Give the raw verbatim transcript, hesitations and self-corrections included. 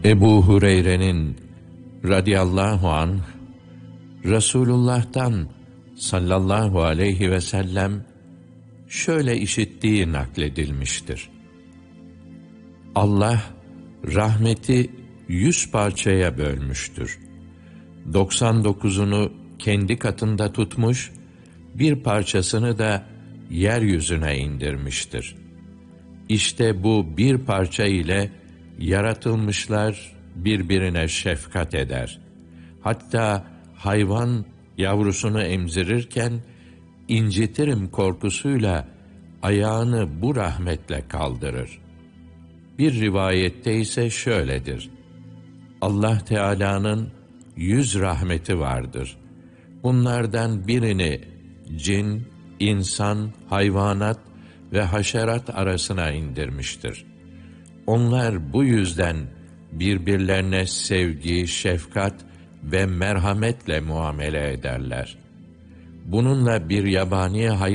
Ebu Hureyre'nin radıyallahu anh, Resulullah'tan sallallahu aleyhi ve sellem şöyle işittiği nakledilmiştir. Allah rahmeti yüz parçaya bölmüştür. doksan dokuzunu kendi katında tutmuş, bir parçasını da yeryüzüne indirmiştir. İşte bu bir parça ile yaratılmışlar birbirine şefkat eder. Hatta hayvan yavrusunu emzirirken incitirim korkusuyla ayağını bu rahmetle kaldırır. Bir rivayette ise şöyledir: Allah Teala'nın yüz rahmeti vardır. Bunlardan birini cin, insan, hayvanat ve haşerat arasına indirmiştir. Onlar bu yüzden birbirlerine sevgi, şefkat ve merhametle muamele ederler. Bununla bir yabani hayvan